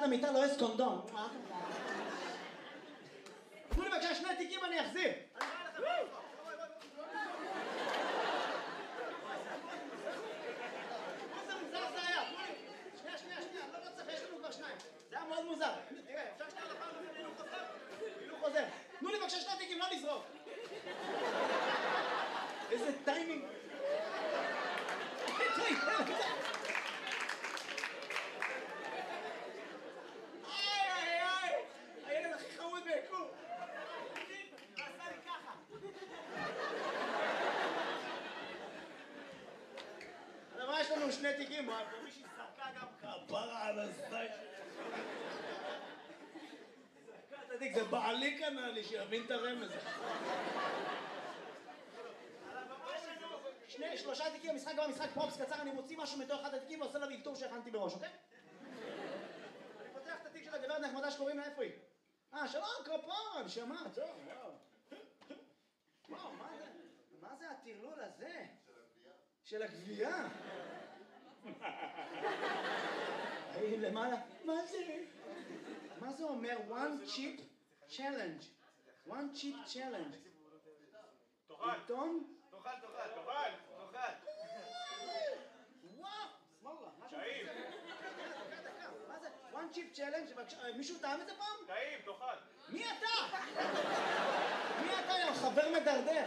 המיטה לועס קונדום. תנו לי בבקשה 2 תיקים אני אחזיר. לא צריך, יש לנו כבר 2. זה היה מאוד מוזר. תראה, אפשר שנייה לפעם להילוך חוזר? הילוך חוזר. תנו לי בבקשה 2 תיקים, לא לזרוק. איזה טיימינג. איי. הילד הכי חמוד ביקום. עשה לי ככה. אבל יש לנו 2 תיקים, ומישהי שרקה גם כפרה על הזית. שרקה תתיק, זה בעלי קנה לי שיבין את הרמז. 3 תיקים, המשחק גם משחק פרופס קצר, אני מוציא משהו מתוך 1 התיקים ועושה לה ויקטור שהכנתי בראש, אוקיי? אני פותח את התיק של הגברת נחמדה שקוראים לה, איפה היא? שלום, כפרה, שמע, טוב, וואו, מה זה הטרלול הזה? של הגבייה? היי, למעלה, מה זה? מה זה אומר? One chip challenge. One chip challenge. תאכל. עיתון? תאכל. וואו! סמאללה. טעים. מה זה? One chip challenge? מישהו טעם את זה פעם? טעים, תאכל. מי אתה? מי אתה, יא חבר מדרדר?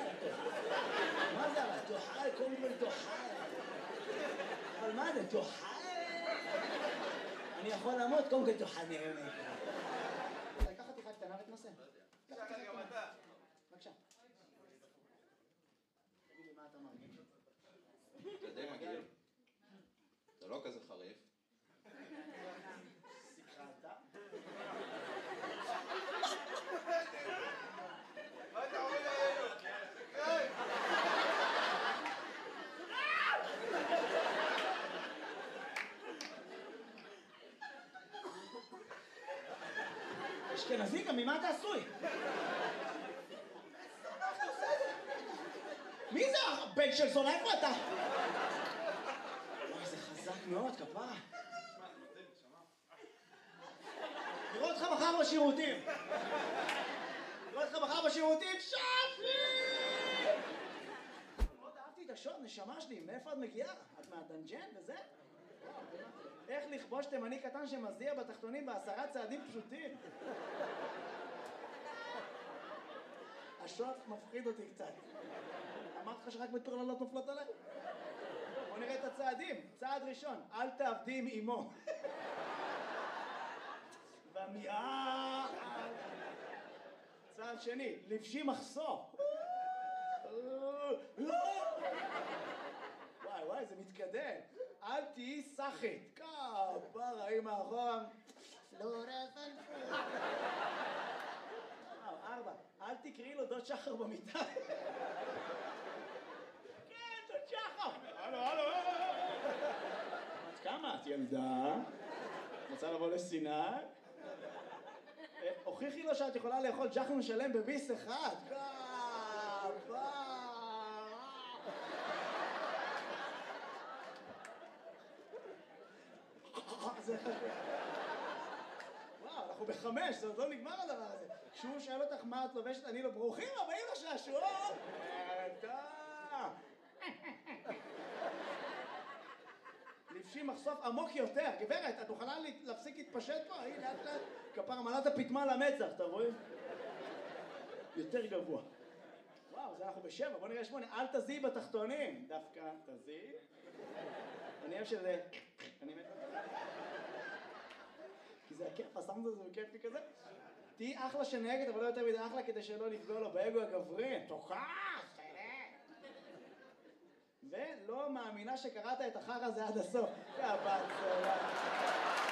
מה זה אבל? תאכל, קודם כל תאכל. אבל מה זה? תאכל? אני יכול לעמוד, קודם כל תאכל, נראה מה יקרה. לקחת תיכה קטנה ותנסה. תאכל גם אתה. בבקשה. תגיד לי מה אתה מרגיש. זה די מגעיל. זה לא כזה חריף. סיכרת? מה אתה עומד עלינו? אשכנזי, גם ממה אתה עשוי? מי זה הבן של זונה? איפה אתה? וואי, זה חזק מאוד, כפרה. נראה אותך מחר בשירותים. שפי! מאוד אהבתי את השוט, נשמה שלי, מאיפה את מגיעה? את מהדנג'ן וזה? איך לכבוש תימני קטן שמזיע בתחתונים ב10 צעדים פשוטים? השוט מפחיד אותי קצת. אמרתי לך שרק מטורללות נופלות עליי? בוא נראה את הצעדים. צעד ראשון, אל תעבדי עם אמו. במיעה. צעד שני, לבשי מחסור. וואי, זה מתקדם. אל תהיי סחית. כפרה, אמא אחורה. לא רפלפו. 4, אל תקראי לו דוד שחר במיטה. כן, דוד שחר. הלו. את כמה? את ילדה? רוצה לבוא לסיני? הוכיחי לו שאת יכולה לאכול ג'חנון שלם בביס אחד. וואו, אנחנו ב5, זה עוד לא נגמר הדבר הזה. כשהוא שואל אותך מה את לובשת, אני לא ברוכים הבאים לשעשועון. לבשי מחשוף עמוק יותר. גברת, את מוכנה להפסיק להתפשט פה? הנה, לאט לאט. כפר מלאת הפתמה למצח, אתה רואה? יותר גבוה. וואו, זה אנחנו ב7, בוא נראה 8. אל תזיעי בתחתונים. דווקא תזיעי. אני אוהב שזה... אני מת... כי זה הכיף, הסאונד הזה הוא כיפי כזה. תהי אחלה שנהגת, אבל לא יותר מדי אחלה כדי שלא לפגוע לו באגו הגברי. תוכח! ולא מאמינה שקראת את החרא הזה עד הסוף. יא בת...